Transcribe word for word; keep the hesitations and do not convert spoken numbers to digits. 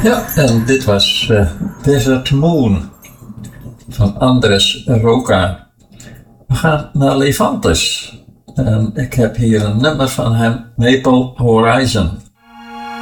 Ja, en dit was uh, Desert Moon van Andres Roca. We gaan naar Levantes. En ik heb hier een nummer van hem, Maple Horizon.